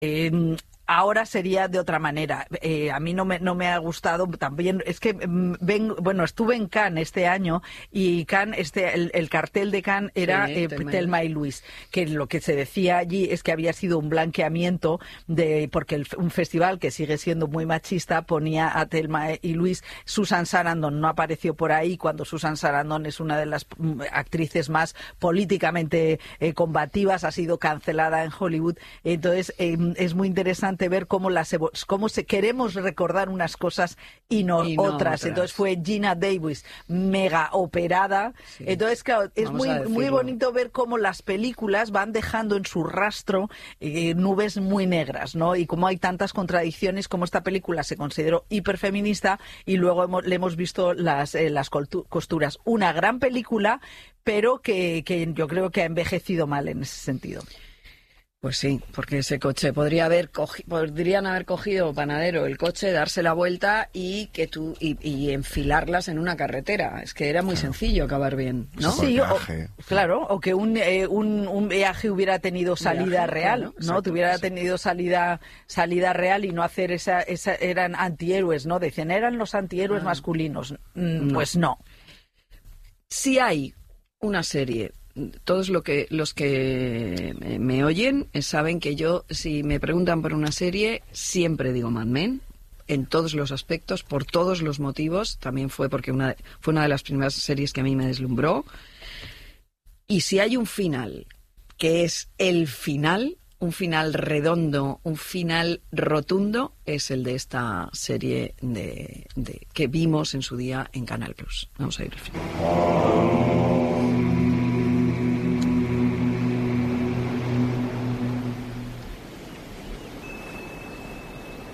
Ahora sería de otra manera. A mí no me ha gustado también. Es que estuve en Cannes este año y Cannes, el cartel de Cannes era Thelma y Luis, que lo que se decía allí es que había sido un blanqueamiento porque un festival que sigue siendo muy machista ponía a Thelma y Luis. Susan Sarandon no apareció por ahí cuando Susan Sarandon es una de las actrices más políticamente combativas, ha sido cancelada en Hollywood. Entonces es muy interesante ver cómo queremos recordar unas cosas y no otras. Entonces fue Gina Davis mega operada. Sí. Entonces, claro, es muy bonito ver cómo las películas van dejando en su rastro nubes muy negras, ¿no? Y cómo hay tantas contradicciones, como esta película se consideró hiperfeminista y luego le hemos visto las costuras. Una gran película, pero que yo creo que ha envejecido mal en ese sentido. Pues sí, porque ese coche podrían haber cogido Panadero el coche, darse la vuelta y enfilarlas en una carretera. Es que era muy sencillo acabar bien, ¿no? Sí, claro, o que un viaje hubiera tenido salida real, claro, ¿no? Exacto, hubiera tenido salida real y no hacer eran antihéroes, ¿no? Decían, eran los antihéroes masculinos. Pues no. Si hay una serie. Todos los que me oyen saben que yo, si me preguntan por una serie, siempre digo Mad Men, en todos los aspectos, por todos los motivos. También fue porque fue una de las primeras series que a mí me deslumbró. Y si hay un final, que es el final, un final redondo, un final rotundo, es el de esta serie que vimos en su día en Canal Plus. Vamos a ir al final.